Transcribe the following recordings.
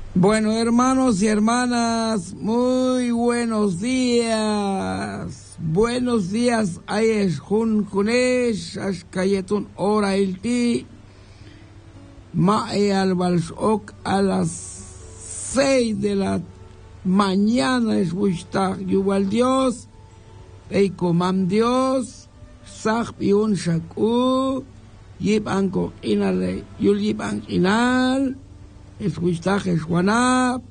Bueno, hermanos y hermanas, muy buenos días. Buenos días, Ayesh Junesh, Ashkayetun Ora Ilti, Mae al Balshok a las 6 de la mañana es Bushtag, Yubal Dios, Eikomam Dios, Sach Piun Shaku, Yib Anko Inale, Yul Yib Ank Inal, Escuchar Juanab,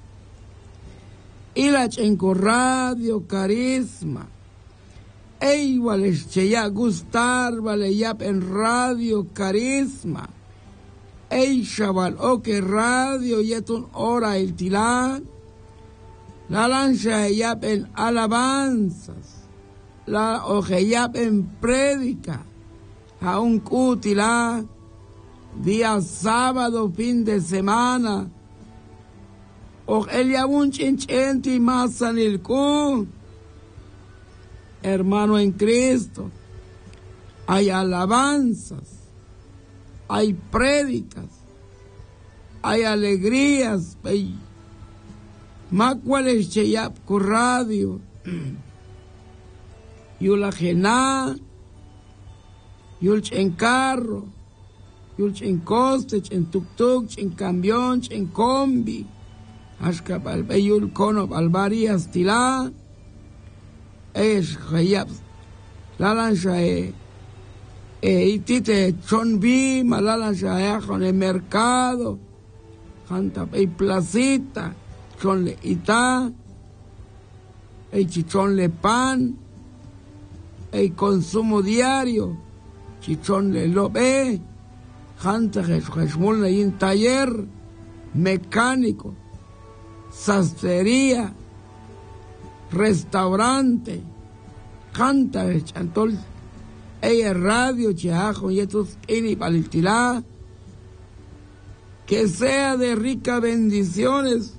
Ilach en Radio Carisma, Igual ya gustar, vale yap en Radio Carisma, Chaval, que Radio Yetun Hora el Tilán, la lancha yap en alabanzas, la ojeyap en prédica, a un cutilá, día sábado, fin de semana, o el yabun chinchenti más en el cu, hermano en Cristo, hay alabanzas, hay prédicas, hay alegrías, más cuales cheyap cu radio, yula jena, yulch en carro, yulch en coste, en tuk-tuk, en camión, en combi, hasta yul cono balbarías tilá, es hayab, la lancha itite chonbi, la lancha con el mercado, canta placita, chonle ita, chichonle pan, consumo diario, chichonle lobe, canta Jesmul en taller mecánico, sastrería, restaurante, canta chantol, radio, chiajo, y estos ini palitilá, que sea de ricas bendiciones.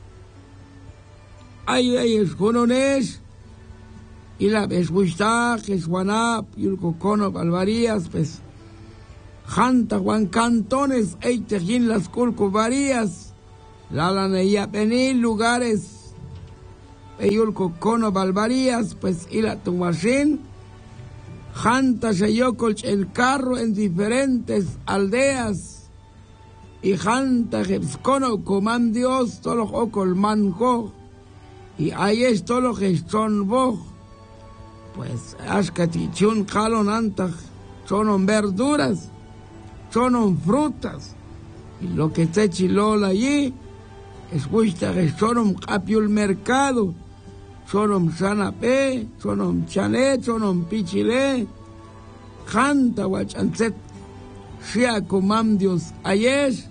Ay, esconones, y la besbushta, Jeswanap, y el cocono, balvarías, pues, Janta Juan Cantones, Eitejin las Culcovarías, la laneya penil lugares, Eyulco Cono Balvarías, pues y la Tumashin, Janta Shayokolch el carro en diferentes aldeas, y Janta Jepscono Coman Dios, Tolo Ocol Manjo, y ahí es Tolo Geston Boj, pues Ashkatichun Kalon Antach, son verduras. Son frutas, y lo que está chilola allí, es gusta que son apio el mercado, son sanape, son chalet, son pichile, janta huachanzet, shia comam Dios ayesh.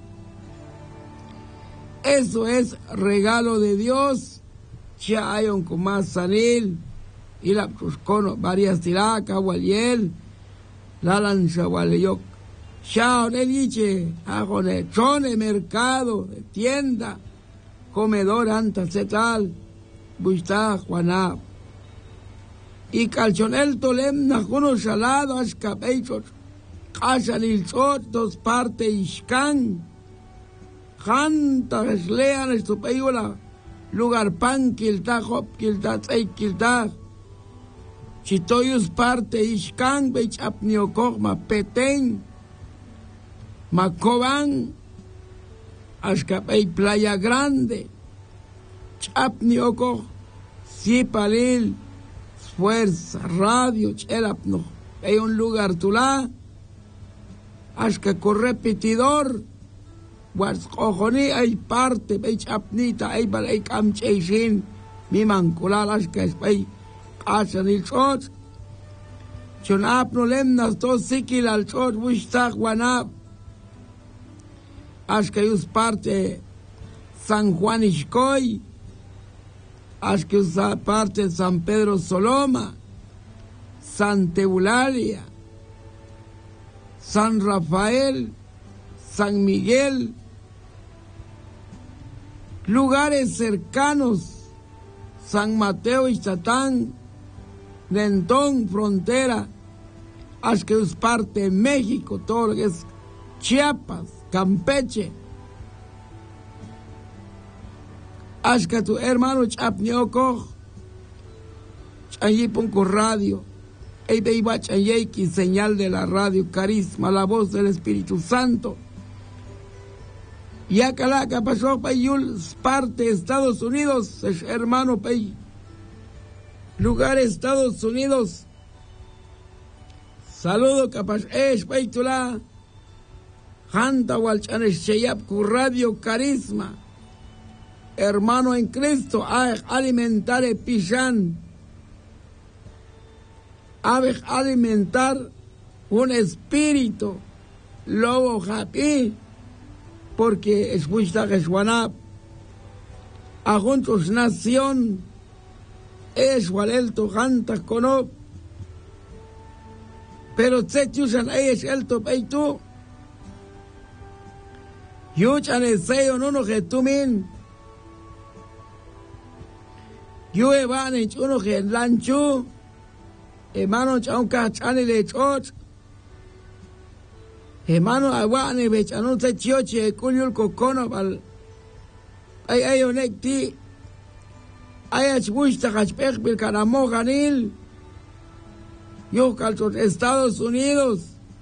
Eso es regalo de Dios, shia ayon comas sanil, y la cono varias tiraca, waliel, la lancha waleyok. Chao, neliche, ajone, chone, mercado, tienda, comedor, anta, cetal, buista, juanab. Y calchonel tolem, najuno, salado, ascapechos, casanil, dos partes, iscan, janta, eslean, estupeyola, lugar pan, kilta, hop, kilta, tzei, kilta, chitoyus parte, iscan, bech apniocogma, petén, Macobán, Ashkapey Playa Grande, Chapnioko, Sipalil, Fuerza, Radio, Chelapno, hay un lugar tulá, Ashka correpetidor, Guarzojoni, hay parte, hay chapnita, hay balay camcheishin, mi manculal, Ashka espey, Asanil Chot, Chonapno lemnas, dos sikil al Chot, Wishtag, Wanap, Ashkayus parte San Juan Ixcoy, Ashkayus parte San Pedro Soloma, Santa Eulalia, San Rafael, San Miguel, lugares cercanos, San Mateo y Chatán, Lentón, frontera, Ashkayus parte México, todo lo que es Chiapas, Campeche, Ashka tu hermano chapnioko. Chayipon con radio. Ey beiba chayeki, señal de la radio, carisma, la voz del Espíritu Santo. Ya calaca pasó payul parte Estados Unidos, hermano pay. Lugar Estados Unidos. Saludo capaz paytula. Hanta walchanes chayap con radio, carisma. Hermano en Cristo, alimentar el pishan. Alimentar un espíritu lobo happy, porque es justa que suena a juntos nación es walelto canta cono, pero se usan es el top tú yuchan el sello no que tú min yo van en uno que lanchu hermano chaunca chane le chot hermano aguane bechano se chioche culiul cocono bal ay onecti ay achbusta hachpech bil canamo ganil yo calzot Estados Unidos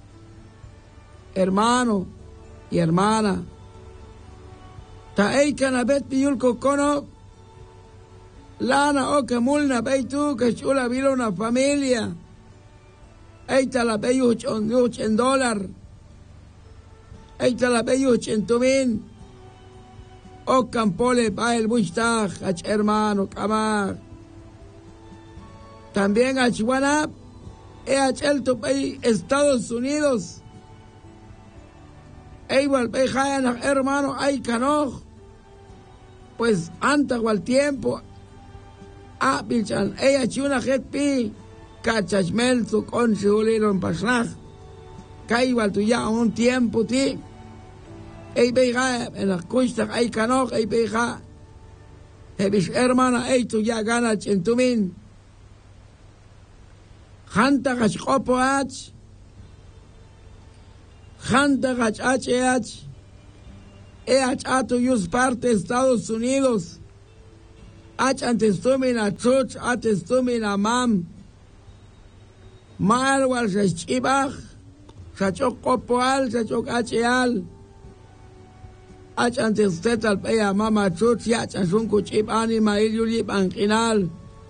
hermano y hermana ta ay canabet biul cocono lana o que mulna pey tú que chula vila una familia. Ahí está la pey $100. Ahí está la pey $100,000. O campole pa el bustaj, hermano, camar. También a Chihuahua, tu pey Estados Unidos. Igual pey jayan hermano, ay canoj. Pues antes o al tiempo. Pilchan, ella chuna jet pi, cachachmel tu con siulilo en pasnaj. Caibal tu ya un tiempo ti. Ey beja en la cuesta, ay canoj, ey beja. Hebis hermana, ey tu ya gana chentumin. Hanta gachkopo ach. Hanta gachach. Atu yus parte Estados Unidos. Antes tumin a chuch, antes tumin a mam. Mal wal chibach, chachok kopoal, chachok acheal. Antes tetal pea mama chuch, ya chachun kuchip anima ilyulip anquinal.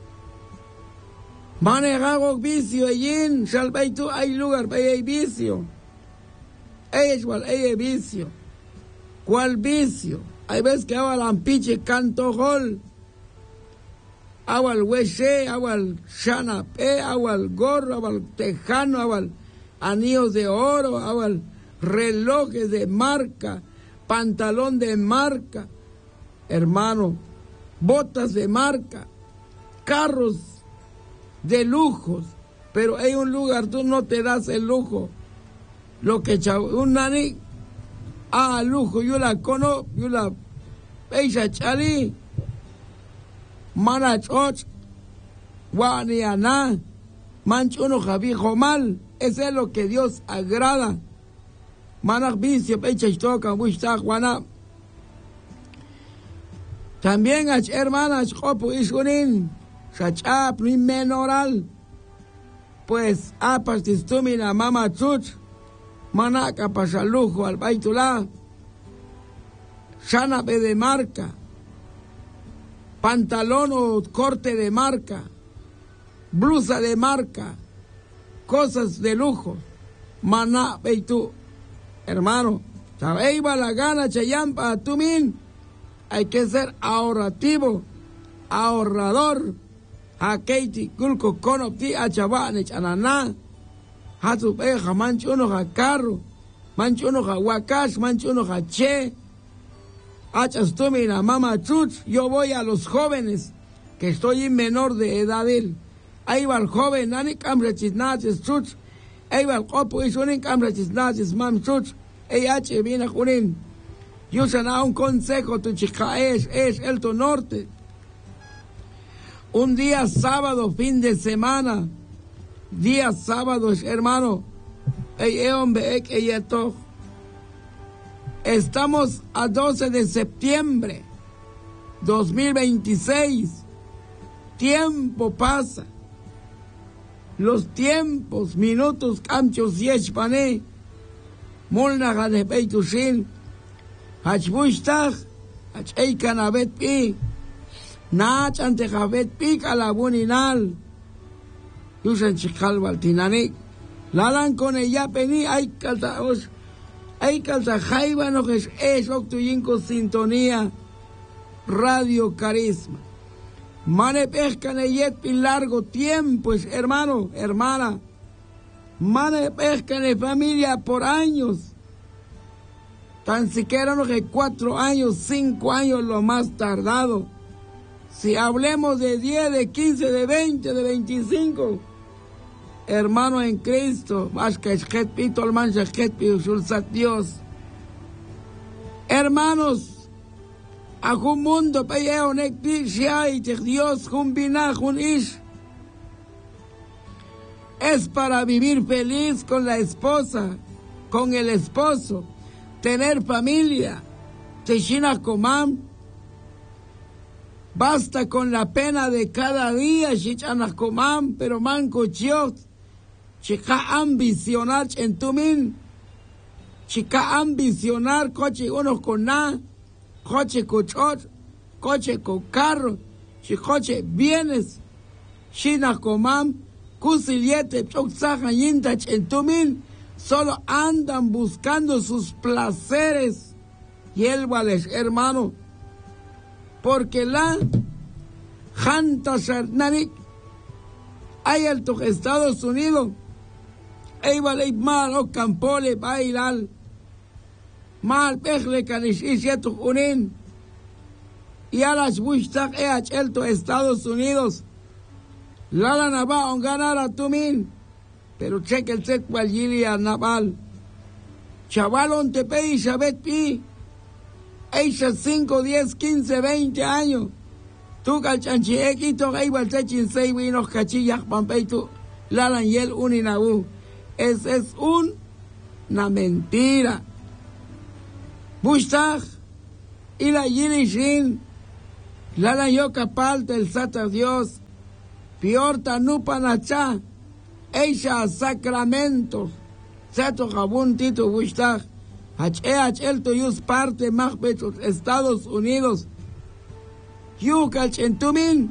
Manejagok vicio yin, shalbeitu hay lugar pea vicio. Igual, vicio. ¿Cuál vicio? Hay veces que hablan piche canto hol. Awal hueshe, awal shanape, awal gorro, awal tejano, awal anillos de oro, awal relojes de marca, pantalón de marca, hermano, botas de marca, carros de lujos, pero hay un lugar, tú no te das el lujo. Lo que un nani, lujo, yo la conozco, yo la peisa chali. Manachot, Guaniana, Manchuno Javijo mal, ese es lo que Dios agrada. Manach vicio, pecha toca, busta, Guana. También a hermanas, Jopo y Sunin, Sachap, ni menoral. Pues, partistumina, mama chuch, Manaca pasalujo al baitulá, Shanape de marca. Pantalón o corte de marca, blusa de marca, cosas de lujo, maná, ve tú, hermano, sabeiba la gana, chayampa, tumin, hay que ser ahorrativo, ahorrador, hakeiti, kulko, konopti, achabane, chananá, hatupeja, manchuno, jacarro, manchuno, jahuacash, manchuno, jache, Achastumina, mama chuch, yo voy a los jóvenes, que estoy menor de edad él. Ahí va el joven, nani camrachis nazis chuch, ahí va el copo y sunin camrachis nazis mam chuch, viene a junin. Yo sana un consejo, tu chica es el to norte. Un día sábado, fin de semana, día sábado, hermano, hombre, estamos a 12 de septiembre. 2026. Tiempo pasa. Los tiempos, minutos, camchos, yechpané. Molna ganepeitushin. Hachbuchtach, hacheikanabet pi. Nach ante jabet pi calabuninal. Yusan chikal baltinanik. Lalan con ella peni hay calta jaiba no que es octuyinco sintonía Radio Carisma. Mane pescan yet pi largo tiempo, hermano, hermana. Mane pescan en familia por años. Tan siquiera no que 4 años, 5 años lo más tardado. Si hablemos de 10, de 15, de 20, de 25. Hermano en Cristo, Dios. Hermanos, a un mundo peyeo Dios es para vivir feliz con la esposa, con el esposo, tener familia, Teshina Komam. Basta con la pena de cada día, Shichana Komam, pero manco chiot. Chica ambicionar en tumin, chica ambicionar coche unos con nada, coche cochot, coche con carro, coche bienes, china comam, kusiliete, choksaja yintach en tumin, solo andan buscando sus placeres, y él vales, hermano, porque la janta sharnanik hay en los Estados Unidos. Eibale mal o campole bailal mal pechle canishiato unin y a las bushtak elto Estados Unidos lala naba on ganar a tumin pero cheque el set cual a naval chavalón te pei sabet pi eisha 5, 10, 15, 20 años tu calchanchi equito eibal techin sei vinos cachillas pampeitu lalan yel uninabu. Es una mentira. Bushtach y la Yirishin, la yoka palta el sata Dios, piorta nupanacha, eisha sacramentos, sato jabun tito Bushtach, el tuyus parte más pechos Estados Unidos, yukal chentumin,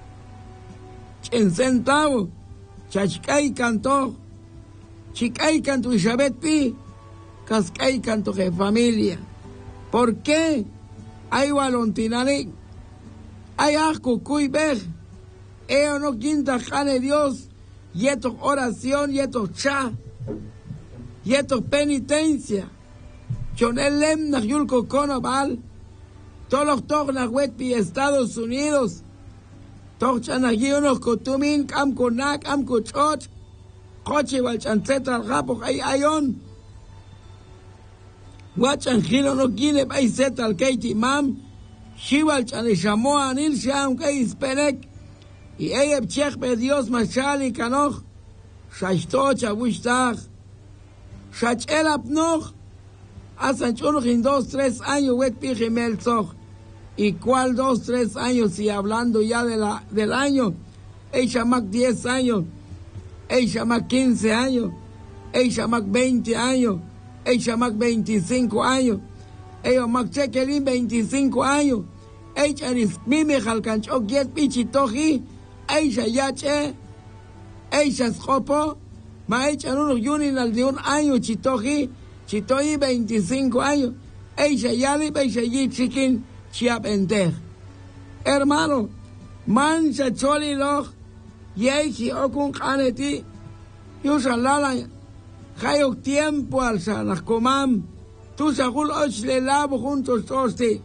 chen centavo, chachkai canto. Chicay canto y Shabet pi, cascay canto de familia. ¿Por qué? Hay valontinari, hay asco cuiber, eo no quinta jane Dios, y esto oración, y esto cha, y esto penitencia. Chonel lemna yulco conobal, todos los tognas wetpi Estados Unidos, tochanagi unos cotumin, cam conac, cam cochot, coche walchanceta al japo hay ayon wachan giro no quiere paiseta al keiti mam shival chan llamó a anil sham que isperek y ella chech be Dios machali kanoch shashtocha bushtach shachel apnoch hasan chuno en 2, 3 años wet pijimel soch y cuál 2, 3 años si hablando ya del año ella mac 10 años ella más 15 años, ella más 20 años, ella más 25 años, ella más chequelín 25 años, ella es mime jalcancho, get pichitoji, ella ya che, ella es jopo, ma ella unos yuninal de 1 año chitoji, chitoji 25 años, ella ya li, ella yi chiquín, chiap enter. Hermano, mancha choli loch, yeiki okun kaneti yusalala hayok tiempo al sanaskomam tu sagul och le labo juntos tosti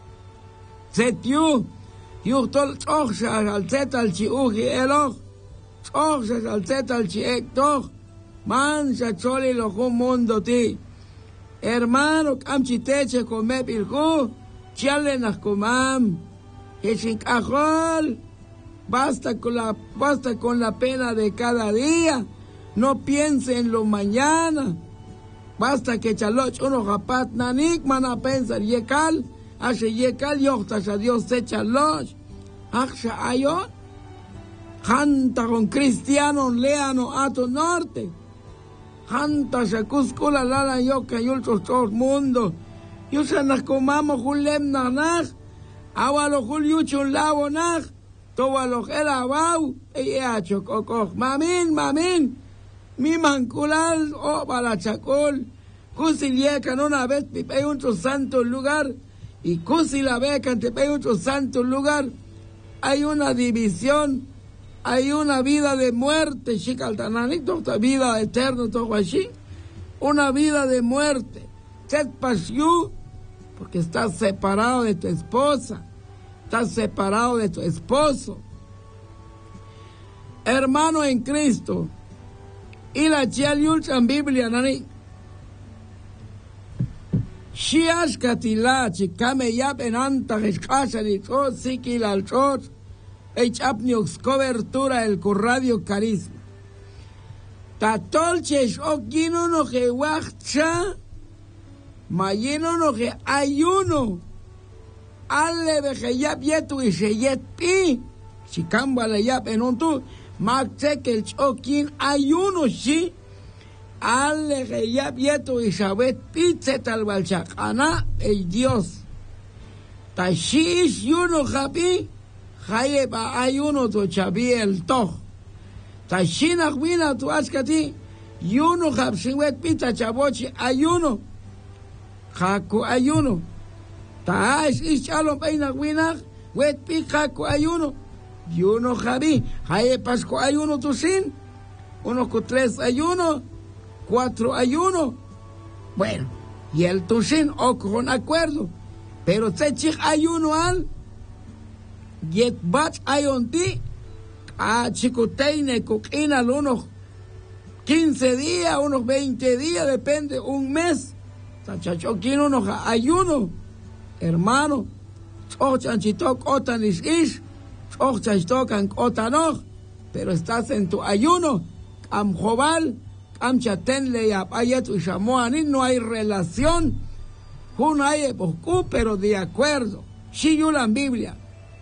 setiu yuhtol ochsa al zetal chi ugi eloch ochsa al zetal chi ektoch man sa choli lo mundo ti hermano kamchiteche come pilku chale naskomam echikajol. Basta con la pena de cada día. No piense en lo mañana. Basta que chaloch uno japat nanik mana pensar yekal Ashe yekal yochtas a Dios secha los. Aksha ayon. Janta con cristianos leano ato norte. Janta shakuskula lala yoka yulchos todos mundo. Yusa nas comamos julem nanach. Awalo jul yuchun lavo nach. Towalo jela bau. Ella chocococh. Mamin. Mi manculal o balachacol. Cusi liecan una vez pipe otro santo lugar. Y cusi la becan te pe otro santo lugar. Hay una división. Hay una vida de muerte, chicaltananito, vida eterna, todo así. Una vida de muerte. Set pasión, porque estás separado de tu esposa. Estás separado de tu esposo. Hermano en Cristo. Y la chialiulcha en Biblia, nani. Shiash katila, chikame yap en anta, eskasha ni chot, sikil al chot. Echapniox cobertura el corradio carisma. Tatolches okino no que wachcha, mayeno no que ayuno. Alle vejeyap yetu y sheyet pi. Chicamba le yap en un tu. Makte que el chokin ayuno shi. Alle vejeyap yetu y shabet pi zetal balchakana el Dios. Tashish yuno japi. Hayeba ayuno to chabi el toch. Tashina gwina tu askati. Yuno hapshinwet pita chabochi ayuno. Haku ayuno. Tash ishalom peina gwina. Wet pi haku ayuno. Yuno jabi. Hayepas ko ayuno tu sin. 1 con 3 ayuno. 4 ayuno. Bueno. Y el tu sin o con acuerdo. Pero te chich ayuno al. Yet bach ayonti a chicoteine coquina unos 15 días, unos 20 días, depende, un mes. Tachachoquino unos ayuno, hermano. Chochanchitok otan ish, chochanchitokan otanoch, pero estás en tu ayuno. Am jobal, am chatenle y apayet y shamoani, no hay relación. Un hay pero de acuerdo. Si yo la Biblia.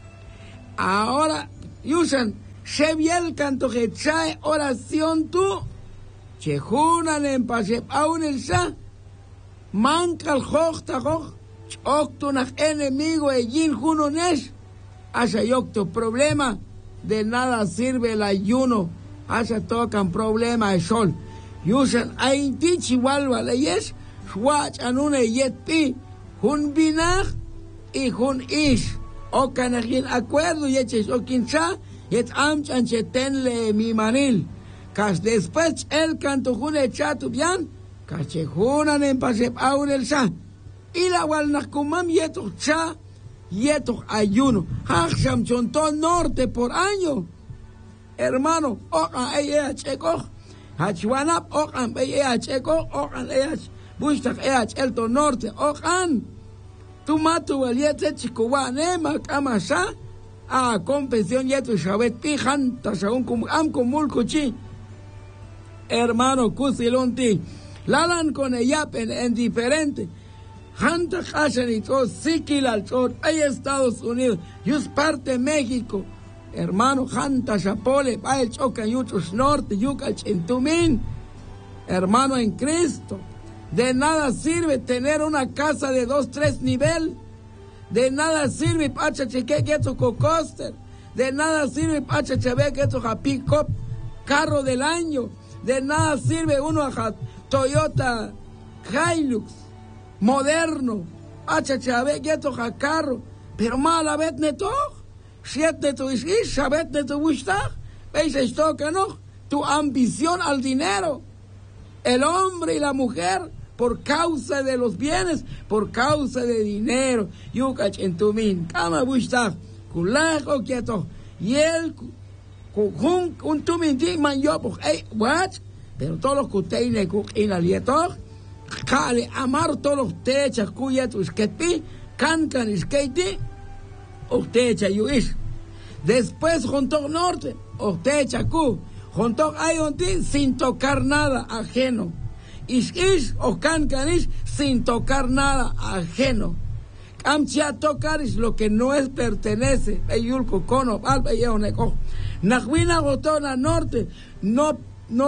Ahora, Yusan, se el canto que trae oración tú, chejunan en pase aún el sa, manca el jokta jok, choktunach enemigo e yin junonesh, haya yocto problema, de nada sirve el ayuno, haya tocan problema el sol. Yusan, hay tichi walva leyes, swach anune yet pi, jun binach y jun ish. O canajin acuerdo y eches o quincha yet amchan chetenle mi manil. Cas después el canto june chatu bien, cachejunan en pasep aun el sa. Y la walnakumam yeto cha, yeto ayuno. Hacham chontón norte por año. Hermano, okan ea checo. Hachuanap okan ea checo, okan ea bustak ea chelto norte, okan. Tu mato el yete chicuane macamasa a confesión yetu shabet pijan tasaun cum am comul cuchi hermano cusilonti lalan con ella en diferente Hanta Hashan y todo Sikil al Chor hay Estados Unidos yus parte México hermano Hanta Chapole va el choca yuchos norte yuca chentumín hermano en Cristo. De nada sirve tener una casa de 2, 3 niveles. De nada sirve pacha cheque que tu cocoster. De nada sirve pacha cheque que tu pick-up carro del año. De nada sirve uno a Toyota Hilux moderno. Pacha cheque que tu carro. Pero mala vez neto. Siete tu ish, sabet neto gustar. Veis esto que no. Tu ambición al dinero. El hombre y la mujer por causa de los bienes, por causa de dinero. Yukach en tumin, kama bushta, kulajo quieto. Y él, un tumin di man yo, what? Pero todos los kuteine kuk in alietor, kale amar todos los techas kuyetus ketpi, kankan isketi, techa yuish. Después junto norte, techa ku, junto ayonti sin tocar nada ajeno. Ish o cancanish sin tocar nada ajeno. Amchia tocar es lo que no es pertenece. Eyulco, cono, alba y eoneco. Nahuina gotona norte, no,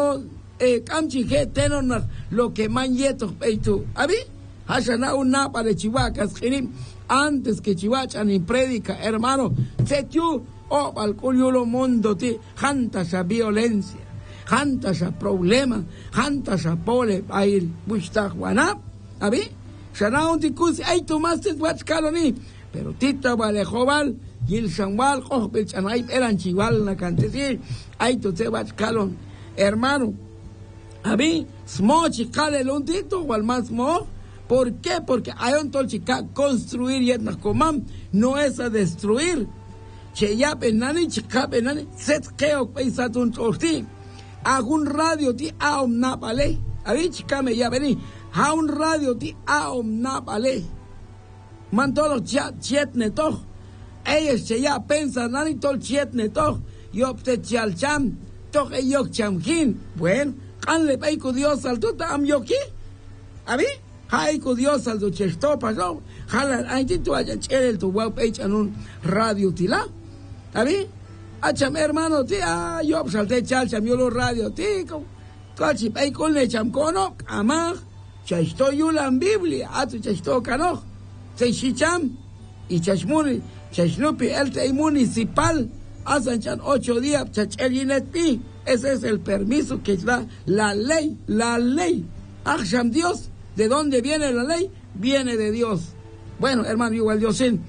Amchi que teno lo que manyeto, tú. ¿Abi? Hashana un napa de Chihuacas, antes que Chihuacha ni predica, hermano, se tú, al cuyulo mundo, ti, jantas violencia, jantas problema, jantas pole, air, bushtajuanap, ¿abi? Shana un ticus, ay, tomaste guachcaloni, pero tita vale joval, y el shanwal, chanay, eran chival, la cantidad, ay, tú te guachcalon, hermano, ¿abi? Smo chicale el un tito, o al más mo. ¿Por qué? Porque hay un tolchica construir y comam no es a destruir. Che ya penani, chica penani, set keo peisatun torti. Hago un radio ti a omnapale. A ver, chica me ya vení. A un radio ti a omnapale. Man todos chiet neto. Ellos che ya pensan nani tol chiet neto. Yo te chialcham. Toch eyok chamkin. Bueno, canle peico Dios al tuta am yoki. ¿A ver? Hay con Dios al do chestopa, ¿no? Jala, hay tu haya el tu web page en un radio tila. ¿Abi? Acham hermano tía, yo salte chalcham yo lo radio tico. Cachi pay con le cham cono, ama, chesto yulan Biblia, atu chesto cano. Se shicham y chashmuni, chashnupi el te municipal. Hacen 8 días chachelinet pi. Ese es el permiso que da la ley, la ley. Acham Dios. ¿De dónde viene la ley? Viene de Dios. Bueno, hermano, igual Dios sin.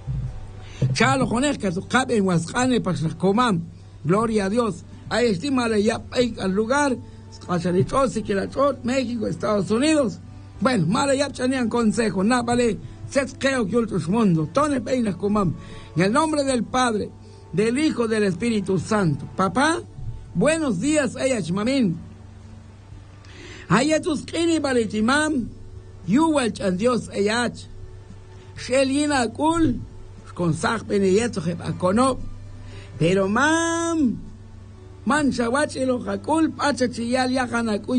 Chalo conezca, su cabe en Huascane, comam. Gloria a Dios. Ahí estímale ya al lugar. Cachalitos, Siquilachot, México, Estados Unidos. Bueno, male ya tenían consejo. Nada, vale. Set creo que otros mundos. Tone peinas comam. En el nombre del Padre, del Hijo, del Espíritu Santo. Papá, buenos días, ellas, mamín. Hayatus kini balitimam, yuwalch an Dios eyach. Shelina kul, con sach beneyeto akonop. Pero man shawach elo hakul, pachachiyal yahanaku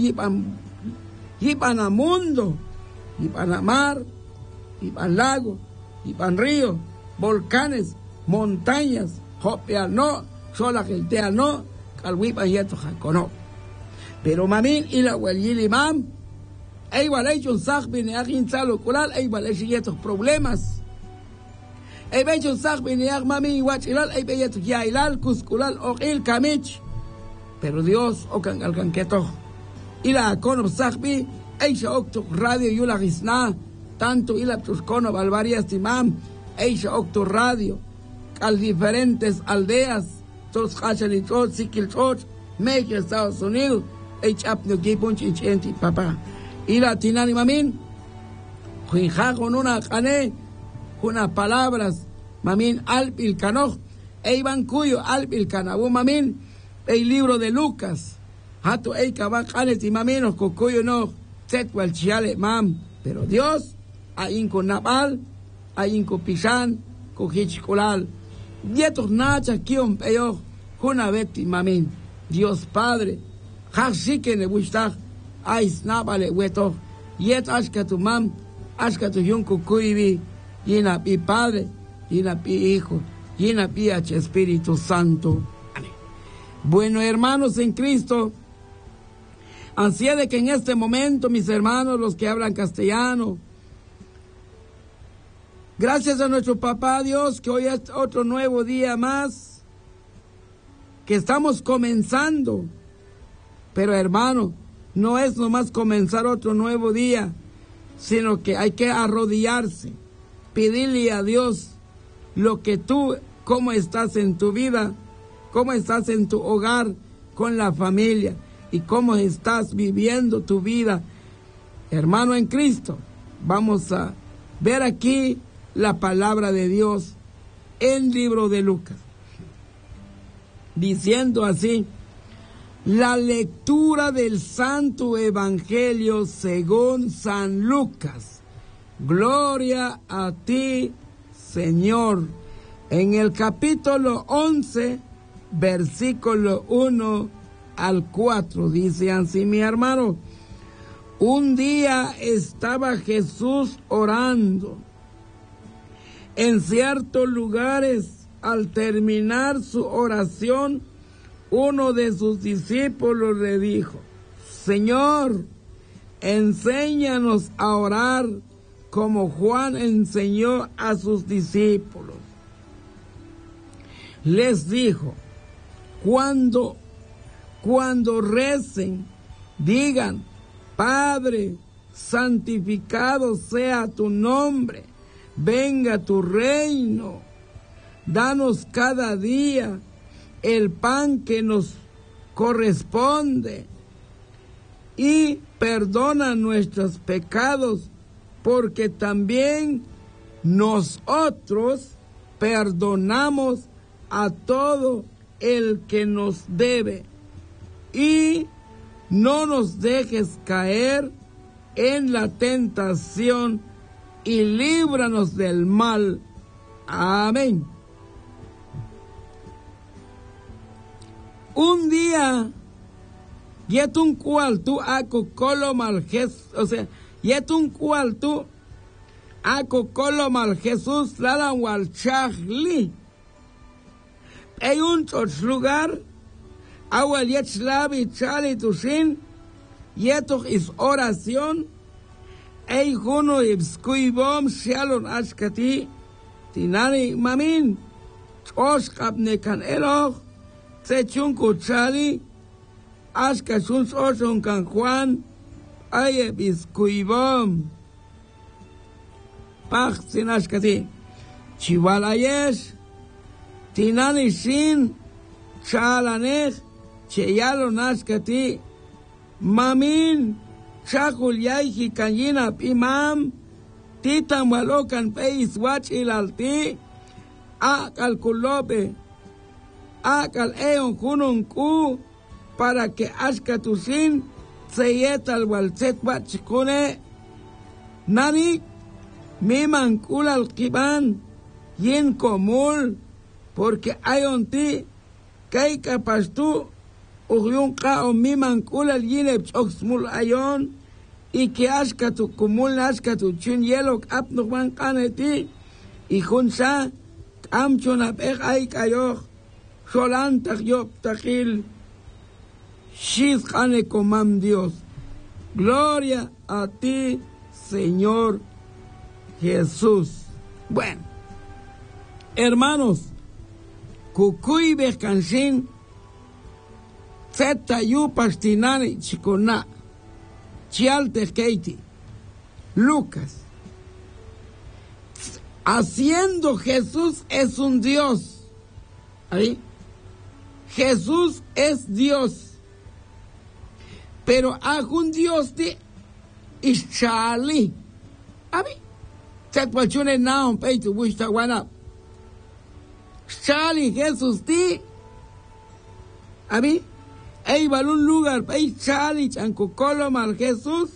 yipan a mundo, yipan a mar, yipan lago, yipan río, volcanes, montañas, hopeal no, sola gelteal no, calwipan yeto hakonop. Pero mamin y la huelgili mam, igual hecho un sahbin y agin salo kulal, igual hecho estos problemas. Hecho un sahbin y ag mamin y wachilal, hecho ya ilal kuskulal o il kamich. Pero Dios okan alcanqueto. Y la cono sahbi, hecho octo radio y la gisna, tanto y la tuscono balvarias timam, hecho octo radio, al diferentes aldeas, todos hachalitos, sikilchot, México, Estados Unidos. Echapno que punchichenti papá y la tinani mamin juinja con una cane unas palabras mamin alpil canoj eiban cuyo alpil canabu mamin el libro de Lucas hato ei cabacanes y maminos cocuyo no setwal chiale mam pero Dios ain con napal ain con pishan con hichcolal dietos nacha kion peyo una vez mamin Dios Padre Hasike ne bushtag, ais nabale weto, yet ashkatu mam, ashkatu yunku kuibi, yina pi Padre, yina pi Hijo, yina pi Espíritu Santo. Amén. Bueno, hermanos en Cristo, así es de que en este momento, mis hermanos, los que hablan castellano, gracias a nuestro Papá Dios, que hoy es otro nuevo día más, que estamos comenzando. Pero hermano, no es nomás comenzar otro nuevo día, sino que hay que arrodillarse, pedirle a Dios lo que tú, cómo estás en tu vida, cómo estás en tu hogar, con la familia, y cómo estás viviendo tu vida. Hermano en Cristo, vamos a ver aquí la palabra de Dios en el libro de Lucas, diciendo así. La lectura del Santo Evangelio según San Lucas. Gloria a ti, Señor. En el capítulo 11, versículo 1 al 4, dice así, mi hermano. Un día estaba Jesús orando En ciertos lugares, al terminar su oración, uno de sus discípulos le dijo: Señor, enséñanos a orar como Juan enseñó a sus discípulos. Les dijo: cuando recen, digan: Padre, santificado sea tu nombre, venga tu reino, danos cada día el pan que nos corresponde y perdona nuestros pecados, porque también nosotros perdonamos a todo el que nos debe, y no nos dejes caer en la tentación, y líbranos del mal. Amén. Un día, yetun cual tú ako mal Jesús, o sea, yetun cual tú ako mal Jesús lalan wal chahli. Hay un lugar, awal yetslavi chali tushin, yetuch is oración, hay uno ibskuibom shalon ashkati, tinani mamin, choshkapne kan eloch, Sechun kuchali, ashkashun soshun kan Juan, aye biskuibom. Pach sin ashkati. Chiwalayesh, tinani shin, chalanech, cheyalo nashkati, mamin, chakul yaihi kanyina imam, titan walokan peis wach ilalti, kalkulope. Akal eon kunun ku para que ashkatusin seyetal walset bachikune nani miman kulal kiban yin komul porque ayon ti kay kapastu uhyun ka o miman kulal yin oxmul ayon y que ashkatu kumul ashkatu chun yelok apnukman kaneti y junsa amchun apek ay kayoch Solantach Yob Tachil, Shizkane comam Dios. Gloria a ti, Señor Jesús. Bueno, hermanos, Kukuy Bekanshin, Zeta Yu Pastinani Chikona, Chialte Keiti, Lucas. Haciendo Jesús es un Dios. ¿Ahí? Jesús es Dios, pero hay un Dios de Ishali. ¿Abi? Se cuestiona now un peito gusta guana. Shali Jesús di. ¿Abi? Hay un lugar para Shali chanco mal Jesús.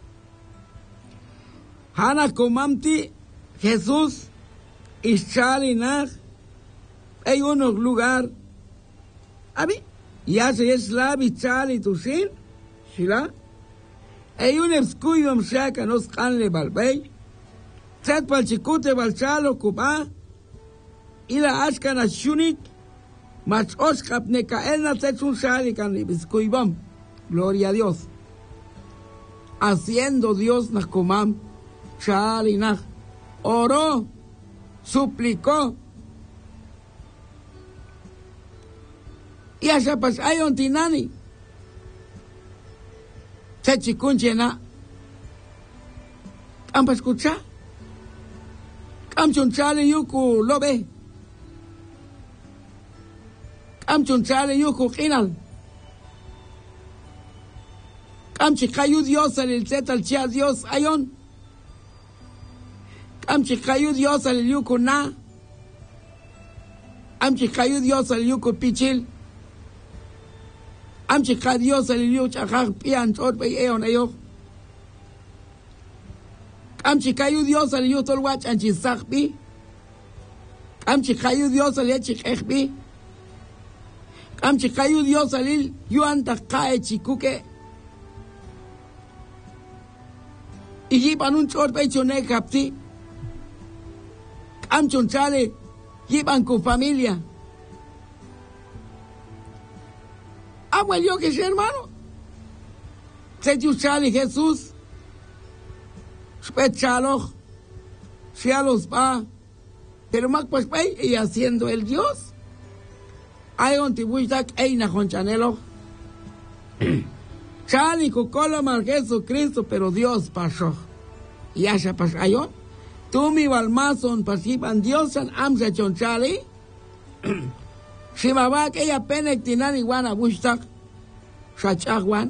Hana comamti Jesús Ishali nach. Hay un lugar. Abi, ya se es la bichali tusin, shila. Hay un escudo mshaka nos canle balbey. Set pal chikute balchalo kuba. Ila ashkana shunik. Mach oskap nekaelna set un shali canle biskuibam. Gloria a Dios. Haciendo Dios nakumam shali nach. Oró, suplicó. Y allá pas hay un tinani. Se chikunchena. ¿Am escucha? ¿Am chunchale yuku lobe? ¿Am chunchale yuku kinal? ¿Am chikayu Dios al zeta al chia Dios ayon? ¿Am chikayu Dios al yuku na? ¿Am chikayu Dios al yuku pichil? Amchi Dios el liu chakar pian chot pe eon ayo. Amchi kayu Dios el liu tol wach anchi sakbi. Amchi kayu Dios el echi ekbi. Amchi kayu Dios el liu anta kae chikuke. Iji panun chot pe chone kapti. Amchonchale, llevan con familia. Abuelo que es hermano. Se chuchale Jesús. Spechalo. Se los va. Pero más pues y haciendo el Dios. Hay un tibuitak eina conchanelo. Chali cocolo mal Jesucristo, pero Dios pasó. Y ya pasó. Tú mi balmazón pasipan Dios san amsa chonchali. Si mamá que ella penectinan iguana bustak. Shachagwan.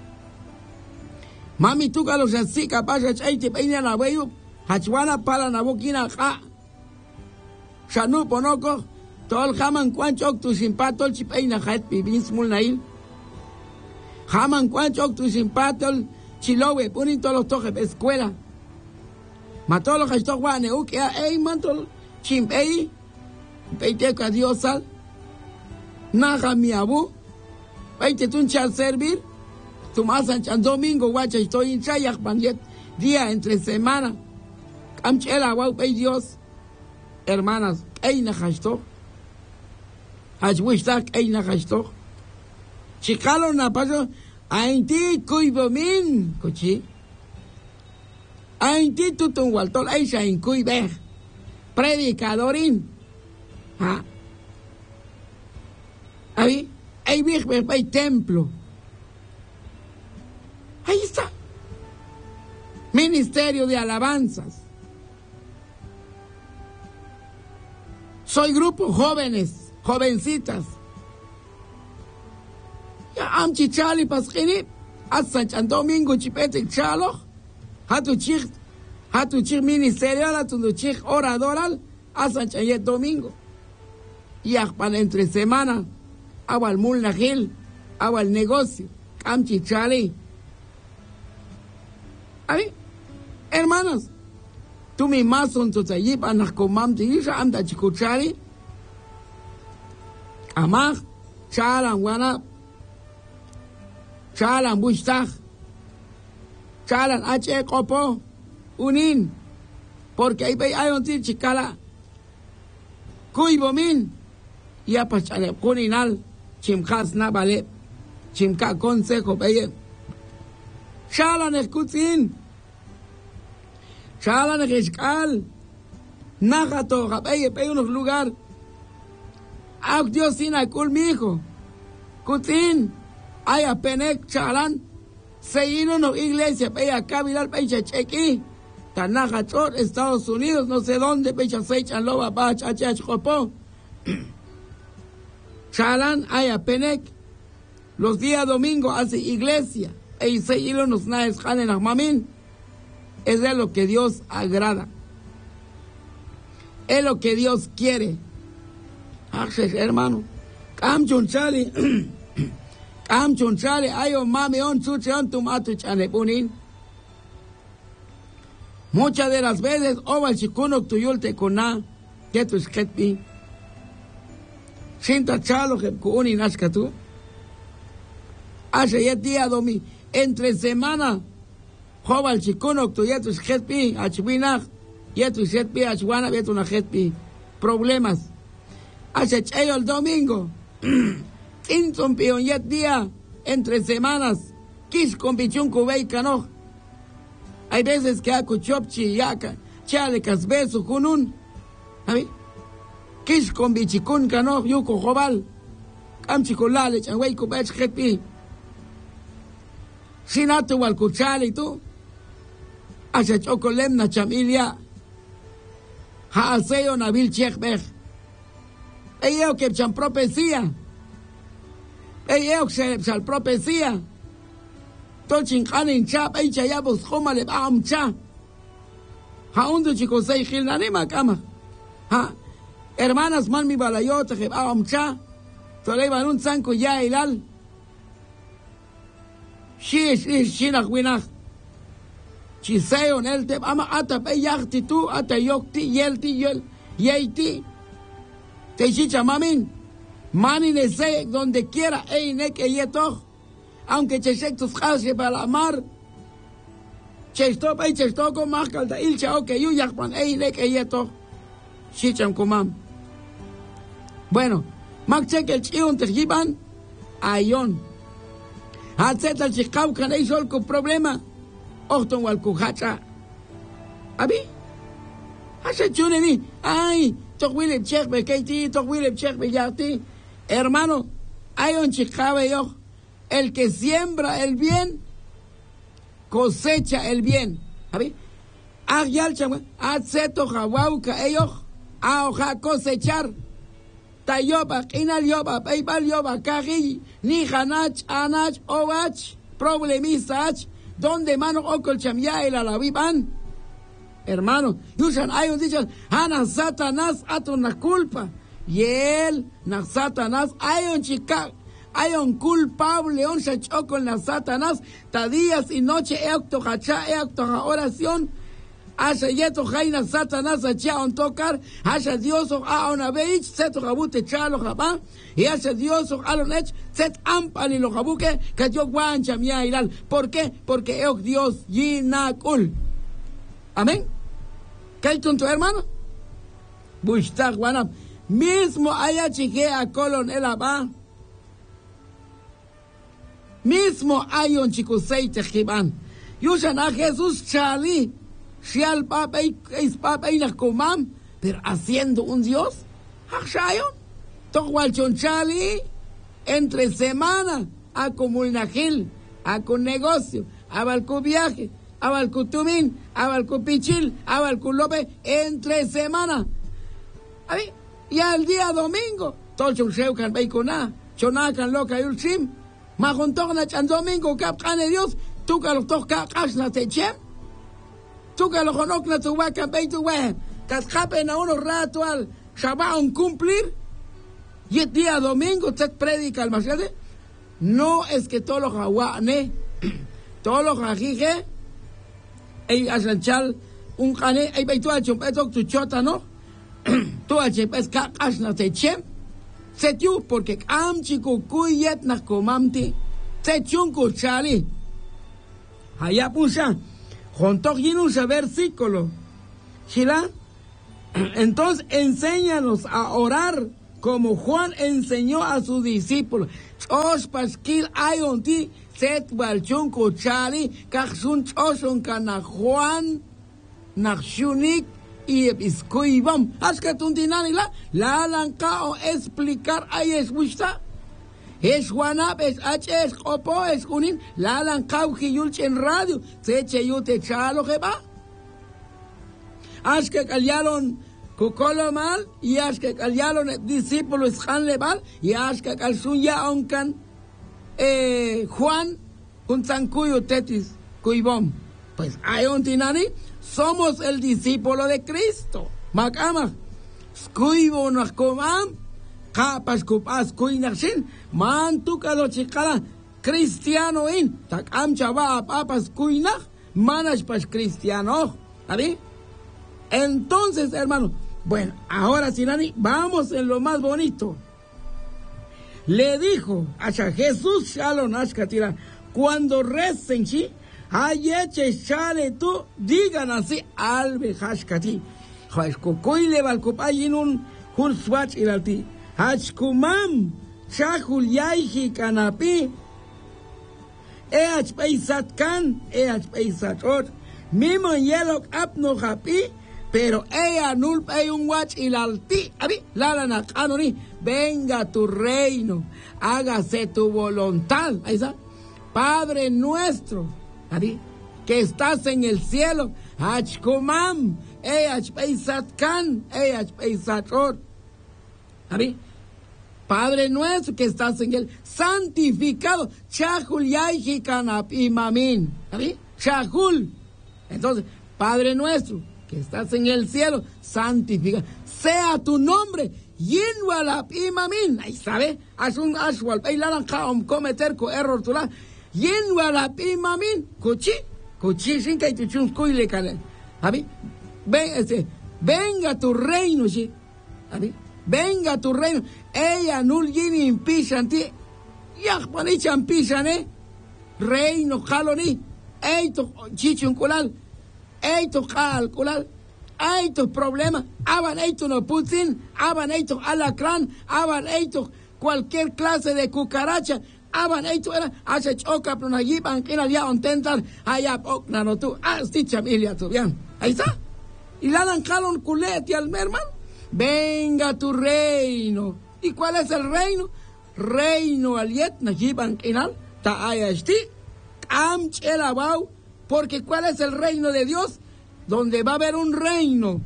Mami tú que los así capaz de echarte peina na veyo. Hachwana pala na boquina ja. Shanu ponoko. Tol jaman cuanchok tu simpatol chipeina jait pibins mulnail. Jaman cuanchok tu simpatol chilowe punin todos los toques escuela. Mató los hashtag guane uke ey mantol chimpei. Peiteca Dios sal. Naja mi abu. Peite tun chal servir. Tu masan chan domingo guacha estoy en chayak bandiet. Día entre semana. Camchela guau pey Dios. Hermanas, ey na hashtag. Hachwistak ey na hashtag. Chicalo na paso. Ainti kuibomin. Kuchi. Ainti tutun waltol eisha in kuibeh. Predicadorin. Ha. Ahí. Ahí hay templo. Ahí está. Ministerio de alabanzas. Soy grupo jóvenes, jovencitas. Ya amchi chali paskini. Asan chan domingo chipete chalo. Hatu chik ministerial, hatu chik oradoral. Asan chan yet domingo. Y akpan entre semana. Agua al mulnagil, agua al negocio, camchi chale. Ahí, hermanos, tú mi mason tu tayip anak komam tigisha anda chikuchari. Amag, chalan wana, chalan bushtag, chalan h kopo, unin, porque hay un tir chicala, kuibomin, ya pachale kuninal. Chimkas na vale, chimka consejo, peye. Shalan escuchin, shalan escal, nagato, peye, peye unos lugar. Auk Dios sin alcohol, mi hijo. Cutin, hay apenek, shalan, seguido no iglesia, peye acá, viral, peye chequi. Tanagator, Estados Unidos, no sé dónde, peye sechan, loba, pa, chachach, copo. Chalan haya penek. Los días domingos hace iglesia. E se hilo nos naes janen mamin. Es de lo que Dios agrada. Es lo que Dios quiere. Hermano. Cam chunchali. Cam chunchali. Ayo mami on chuche on tumatu chane punin. Muchas de las veces oval chikunok tuyulte kona. Que tu sketpi. Sinta chalo que kuni nazca tú. Hace ya día domi entre semana. Joval chicono tu yetu sketpi achwinach yetu sketpi achwana yetu na sketpi problemas. Hace chayo el domingo. Inton pion yet día entre semanas. Kis con pichun kubei kano. Hay veces que hago chopchi yaka chale casbeso kunun. ¿Sabes? Kish con bichikun kano yuko jobal. Kam chicolale chanwei kubech sketpi. Sinato wal kuchali tu. Hace chocolem na chamilia. Haaseo na vil chekbech. Eyeo que chan profecía. Eyeo que chan profecía. Tolchin kanin chap ey chayabos joma le baam cha. Haundo chico sei gil na nema kama. Ha. Hermanas man mi balayot que baam cha. Tolei banun sanko ya ilal. Shinach winach. Chiseo en el te ama ata pe yakti tu ata yokti yelti yel yeiti. Te chicha mamin. Mani ne se donde quiera ey ne que yeto. Aunque chesek tus khase para la mar. Chesto pe chesto con más calda il chao que yu yakpan ey ne que yeto. Chicham comam. Bueno, Maxek el chion tergiban, ayon. Hatzet al chikau kanay sol con problema. Ochton wal kuhacha. Abi? Hacha chuneni. Ay, tok Willem Chek be Katie, tok Willem Chek be Yati. Hermano, hay un chicabe yo. El que siembra el bien, cosecha el bien. ¿Abi? Agyal chama, atzeto hawauka ellos, ahoja cosechar. Tayoba, inal yoba, peibal yoba, kagi, ni hanach, anach, ovach, problemisach, donde mano okol chamya el alaviban. Hermano, yushan hay un dicho, ana Satanás ato na culpa. Y él, na Satanás, hay un chica, hay un culpable, un chacho con la Satanás, ta días y noche, eocto hacha, oración, haya yeto jaina Satanás, hacha un tocar, haya Dios o a una vez, seto jabute chalo jabá, y haya Dios o a lo nech, set ampani lo jabuque, que yo guancha mi airal. ¿Por qué? Porque eoc Dios, yinakul. Amén. ¿Qué hay con tu hermano? Bushtak guanam. Mismo haya chique a colon el abá. Mismo hay un chico seite jiban. Yushan a Jesús chali. Si al papa es papa y la comam. Pero haciendo un Dios. Hakshayon. Tokwal chon chali. Entre semana. A comulnajil. A con negocio. A balco viaje. A balco tumín. A balco pichil. A balco lope. Entre semana. A ver. Y al día domingo, tolchon sheukan beikona, chonakan loca yulchim, majontogna chan domingo kapkane Dios, tuka lo toka kashna techem, tuka lo honokna tu wakan beitu wehen, katkapen a unos rato al Shabbat cumplir, y el día domingo te predica al machete. No es que todos los hawane, todos los jajije, ey aslanchal, un cane, ey beitu a chompetok tu chota, ¿no? Tú haces pues cakas na te chem, se tú porque am chico cuyet na comamti, se chunco chali. Allá pusa, junto a versículo, ¿chila? Entonces enséñanos a orar como Juan enseñó a sus discípulos. Chos pasquil ayon ti set wal chunco chali, kaksun choson kana Juan nakshunik. Y escuibam, hasta tuntinani la lancao explicar ahí es busta, es Juanap, es H, es Opo, es Junin, la lancao que yulch en radio, se eche yute chalo que va. Hasta que callaron Cocolo mal, y hasta que callaron discípulos Han Lebal, y hasta que calzun ya oncan Juan, un zancuyo tetis, cuibom. Pues hay un tinani. Somos el discípulo de Cristo. Macama. Scuibo nos comam. Capas cupas cuinachin. Mantuca lo chicala. Cristiano in. Takam chava papas cuinach. Manas pas cristiano. ¿Abi? Entonces, hermano. Bueno, ahora Sinani, vamos en lo más bonito. Le dijo a Jesús Shalom Ashkatira. Cuando recen, ¿sí? Hayeche chale tú, digan así, albe hashkati. Hashkukui le balcupayin un swatch ilalti. Hashkumam, chahul yaihi kanapi. Each peisatkan, each peisachot. Mimo yelok apno hapi, pero ella nul pay un watch ilalti. Abi, lala nakanoni, venga tu reino, hágase tu voluntad. Ahí está. Padre nuestro. Que estás en el cielo, Hachkumam, Peisatkan, Peisachot. Padre nuestro que estás en el santificado, Chahul Yaihi Kanap Imamin. Chahul. Entonces, Padre nuestro que estás en el cielo, santificado. Sea tu nombre, Yinwalap Imamin. Ahí sabe, Asun Ashwal, Peilaran Kaom, cometer co error tula. Yen wala pimamin, cochi sin que te chun cuile cane. Venga tu reino, sí. Venga tu reino. Ella nul yini impisan ti. Yak panichan pisan, Reino jaloni. Eito chichun kulal. Eito jal kulal. hay tus problemas, aban hecho no Putin, aban hecho alacrán, aban hecho cualquier clase de cucaracha, aban hecho era, hace choca, pero allí van que ya intentar, allá, no tú, familia, tú, bien, ahí está. Y la dan calon culete al hermano, venga tu reino. ¿Y cuál es el reino? Reino aliet, allí van que no, ta haya esti, am chelabau, porque ¿cuál es el reino de Dios? Donde va a haber un reino.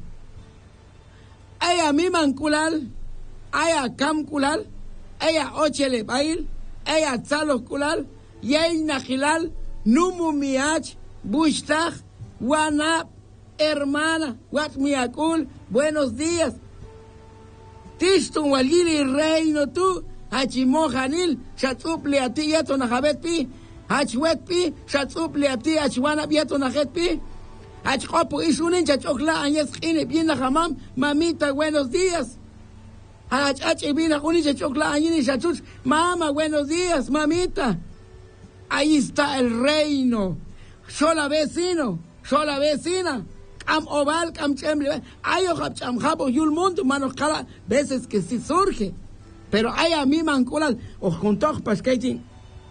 Ella mi manculal, ella camculal, ella ochele bail, ella tzalosculal, yey najilal, numu miach, bushtach, wanap, hermana, wat miakul, buenos días. Tistun walili reino tú, hachimojanil, shatuple a ti yeto najabet pi, hachwet pi, shatuple a ti, hachwanap yeto najet pi. Achcopo isunin chachokla añez kine bien jamam, mamita, buenos días. Vina juni chachokla añini chachuch, mama, buenos días, mamita. Ahí está el reino. Sola vecino, sola vecina. Cam oval, cam chemble. Ayo cham jabo yul mundo, manos cada veces que sí surge. Pero hay a mí manculal, o junto pasquetin.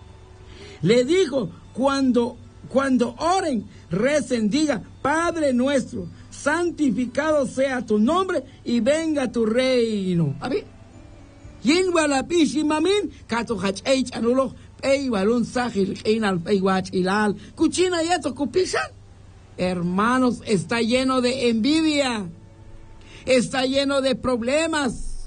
Le digo, cuando oren, recen, diga, Padre nuestro, santificado sea tu nombre y venga tu reino. ¿A ver? Yin walapishi mamin, kato hach anulo, pei balun sahil, einal pei wach ilal, cuchina yeto kupishan. Hermanos, está lleno de envidia, está lleno de problemas.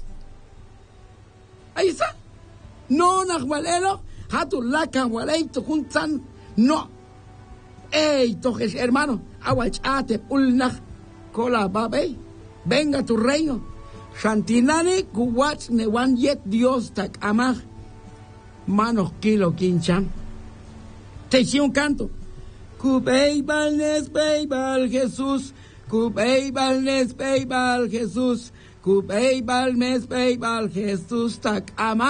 Ahí está. No, nahualelo, hatu laka waleito juntan, no. Ey, tojes, hermano, aguachate, ulnach, cola, babe, venga tu reino. Shantinani, kuwach, newan yet Dios tak amach, manos kilo quinchan. Te hice un canto. Kubei balnes, beibal Jesús, Kubei balnes, beibal Jesús, Kubei balnes, beibal Jesús tak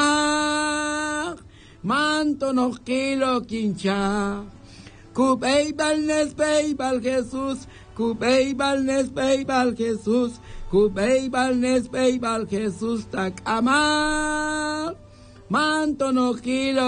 amach, manto no kilo quinchan. Kubei balnes beibal Jesús, Kubei balnes beibal Jesús, Kubei balnes beibal Jesús tak amar, manto no kilo.